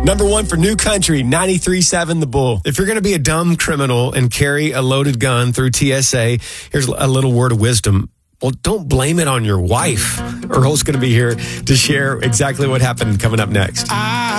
Number one for New Country, 93.7 The Bull. If you're going to be a dumb criminal and carry a loaded gun through TSA, here's a little word of wisdom. Well, don't blame it on your wife. Earl's going to be here to share exactly what happened coming up next.